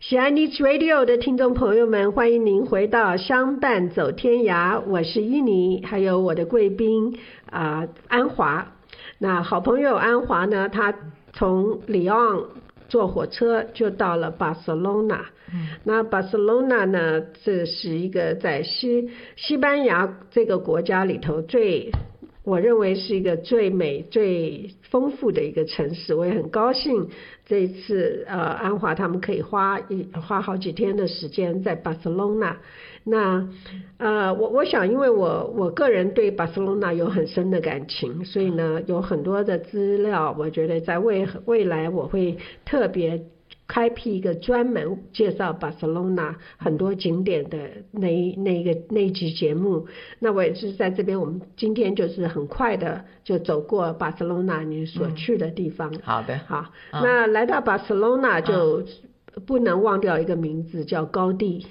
喜爱 Niche Radio 的听众朋友们，欢迎您回到相伴走天涯，我是伊妮，还有我的贵宾安华。那好朋友安华呢，他从里昂坐火车就到了巴塞隆纳。那巴塞隆纳呢，这是一个在西班牙这个国家里头我认为是一个最美最丰富的一个城市。我也很高兴这一次安华他们可以花好几天的时间在巴塞隆纳。那我想因为我个人对巴塞隆纳有很深的感情，所以呢有很多的资料，我觉得在未来我会特别开辟一个专门介绍巴塞隆纳很多景点的那一集节目。那我也是在这边，我们今天就是很快的就走过巴塞隆纳你所去的地方。 好的， 好，那来到巴塞隆纳就不能忘掉一个名字，叫高第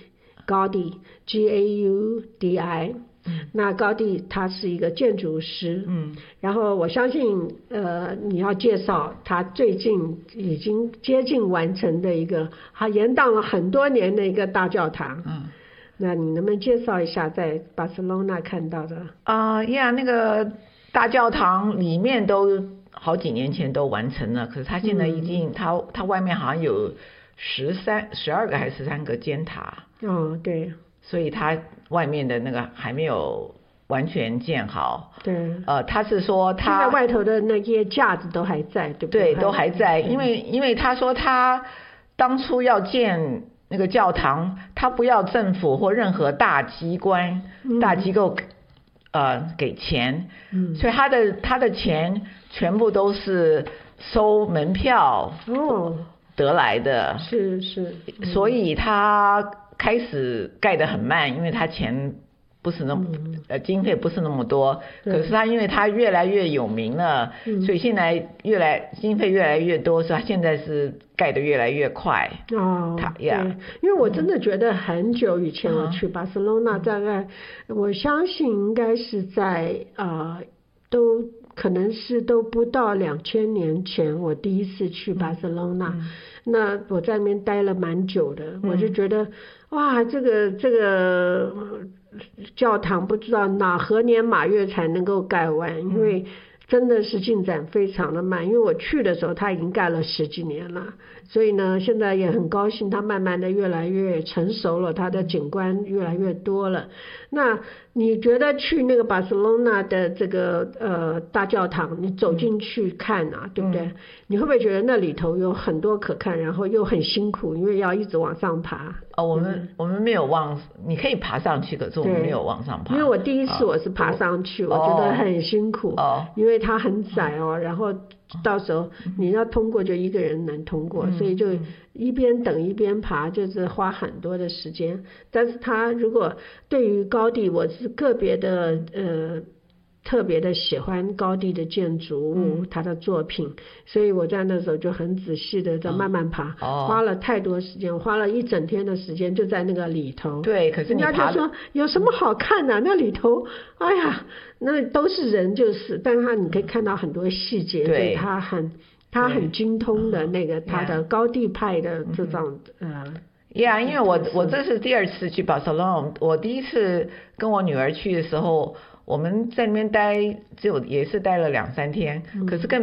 Gaudi。那高第他是一个建筑师，然后我相信你要介绍他最近已经接近完成的一个他延宕了很多年的一个大教堂。那你能不能介绍一下在巴塞隆纳看到的？ 那个大教堂里面都好几年前都完成了，可是他现在已经他外面好像有12个还是13个尖塔。 对， 所以它外面的那个还没有完全建好。 对， 他是说他现在外头的那些架子都还在，对不对？ 对，都还在，因为他说他当初要建那个教堂，他不要政府或任何大机关、大机构给钱，所以他的钱全部都是收门票得来的。 是， 所以他开始盖得很慢，因为他钱不是经费不是那么多。可是他因为他越来越有名了，所以现在经费越来越多，所以他现在是盖得越来越快。 对，因为我真的觉得很久以前我去巴塞隆纳，大概我相信应该是在可能是都不到2000年前我第一次去巴塞隆纳。那我在那边待了蛮久的，我就觉得哇，这个教堂不知道何年马月才能够盖完，因为真的是进展非常的慢。因为我去的时候它已经盖了10几年了，所以呢现在也很高兴它慢慢的越来越成熟了，它的景观越来越多了。那你觉得去那个巴塞隆纳的这个大教堂，你走进去看对不对？你会不会觉得那里头有很多可看，然后又很辛苦，因为要一直往上爬？ 我们没有你可以爬上去，可是我们没有往上爬。 因为我第一次我是爬上去，我觉得很辛苦，因为它很窄然后到时候你要通过就一个人能通过，所以就一边等一边爬，就是花很多的时间。但是他如果对于高第，我是特别的喜欢高第的建筑物，他的作品，所以我在那时候就很仔细的在慢慢爬，花了太多时间，花了一整天的时间就在那个里头。 对，可是你人家就说有什么好看的那里头，哎呀，那都是人就是，但是你可以看到很多细节，所以他很精通的那个他的高第派的这种因为我这是第2次去巴塞隆纳，我第一次跟我女儿去的时候，我们在那边也是待了2-3天，可是